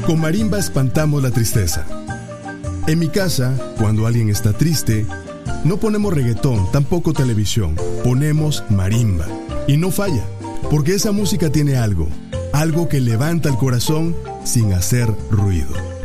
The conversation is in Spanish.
Con marimba espantamos la tristeza. En mi casa, cuando alguien está triste, no ponemos reggaetón, tampoco televisión. Ponemos marimba. Y no falla, porque esa música tiene algo que levanta el corazón sin hacer ruido.